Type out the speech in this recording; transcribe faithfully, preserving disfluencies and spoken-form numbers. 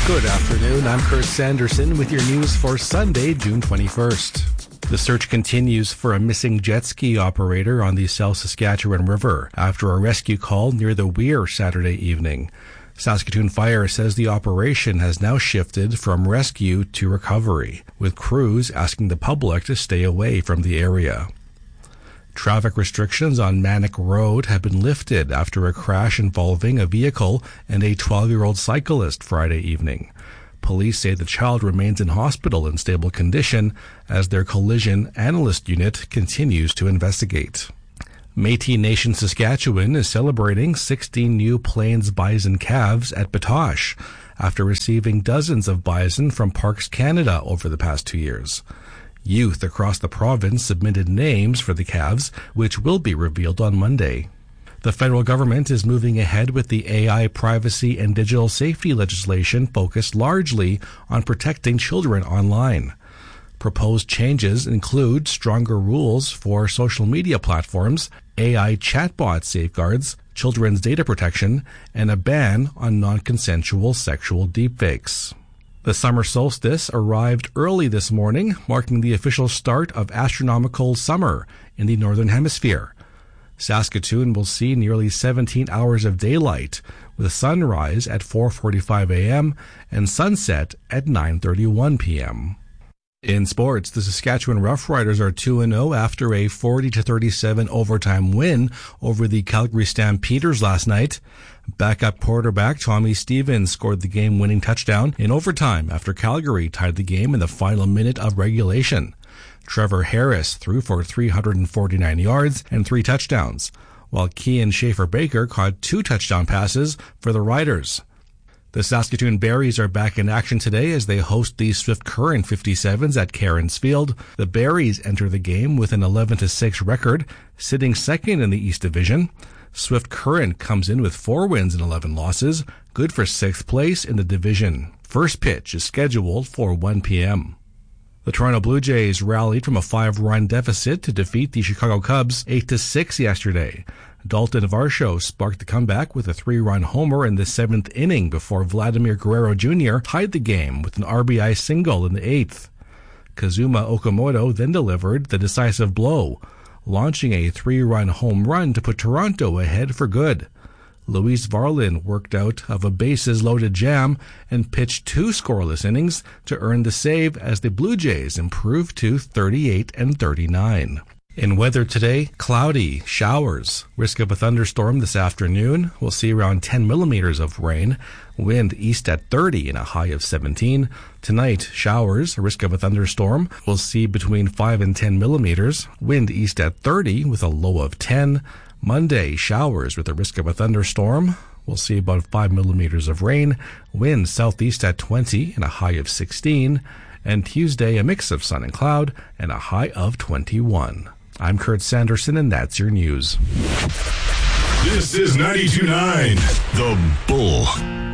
Good afternoon, I'm Kurt Sanderson with your news for Sunday, June twenty-first. The search continues for a missing jet ski operator on the South Saskatchewan River after a rescue call near the Weir Saturday evening. Saskatoon Fire says the operation has now shifted from rescue to recovery, with crews asking the public to stay away from the area. Traffic restrictions on Manic Road have been lifted after a crash involving a vehicle and a twelve-year-old cyclist Friday evening. Police say the child remains in hospital in stable condition as their collision analyst unit continues to investigate. Métis Nation Saskatchewan is celebrating sixteen new Plains bison calves at Batoche after receiving dozens of bison from Parks Canada over the past two years. Youth across the province submitted names for the calves, which will be revealed on Monday. The federal government is moving ahead with the A I privacy and digital safety legislation focused largely on protecting children online. Proposed changes include stronger rules for social media platforms, A I chatbot safeguards, children's data protection, and a ban on non-consensual sexual deepfakes. The summer solstice arrived early this morning, marking the official start of astronomical summer in the Northern Hemisphere. Saskatoon will see nearly seventeen hours of daylight, with sunrise at four forty-five a.m. and sunset at nine thirty-one p.m. In sports, the Saskatchewan Roughriders are two and oh after a forty to thirty-seven overtime win over the Calgary Stampeders last night. Backup quarterback Tommy Stevens scored the game-winning touchdown in overtime after Calgary tied the game in the final minute of regulation. Trevor Harris threw for three hundred forty-nine yards and three touchdowns, while Kean Schaefer-Baker caught two touchdown passes for the Riders. The Saskatoon Berries are back in action today as they host the Swift Current fifty-sevens at Cairns Field. The Berries enter the game with an eleven to six record, sitting second in the East Division. Swift Current comes in with four wins and eleven losses, good for sixth place in the division. First pitch is scheduled for one p.m. The Toronto Blue Jays rallied from a five-run deficit to defeat the Chicago Cubs eight to six yesterday. Dalton Varsho sparked the comeback with a three-run homer in the seventh inning before Vladimir Guerrero Junior tied the game with an R B I single in the eighth. Kazuma Okamoto then delivered the decisive blow, launching a three-run home run to put Toronto ahead for good. Luis Varlin worked out of a bases-loaded jam and pitched two scoreless innings to earn the save as the Blue Jays improved to thirty-eight and thirty-nine. In weather today, cloudy, showers. Risk of a thunderstorm this afternoon. We'll see around ten millimeters of rain. Wind east at thirty and a high of seventeen. Tonight, showers, risk of a thunderstorm. We'll see between five and ten millimeters. Wind east at thirty with a low of ten. Monday, showers with a risk of a thunderstorm. We'll see about five millimeters of rain. Wind southeast at twenty and a high of sixteen. And Tuesday, a mix of sun and cloud and a high of twenty-one. I'm Kurt Sanderson, and that's your news. This is ninety-two point nine The Bull.